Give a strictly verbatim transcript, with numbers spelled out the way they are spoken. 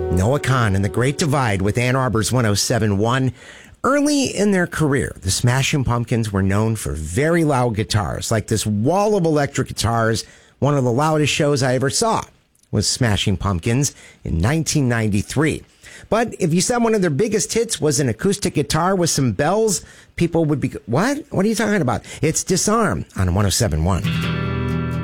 Noah Kahan and the Great Divide with Ann Arbor's one oh seven point one. Early in their career, the Smashing Pumpkins were known for very loud guitars, like this wall of electric guitars. One of the loudest shows I ever saw was Smashing Pumpkins in nineteen ninety-three. But if you said one of their biggest hits was an acoustic guitar with some bells, people would be, what? What are you talking about? It's Disarm on one oh seven point one.